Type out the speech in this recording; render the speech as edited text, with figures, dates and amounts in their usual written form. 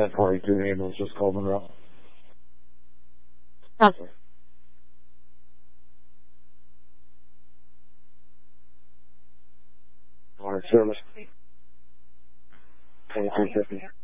1042 ambulance just called Monroe. Okay. Water service. 2350.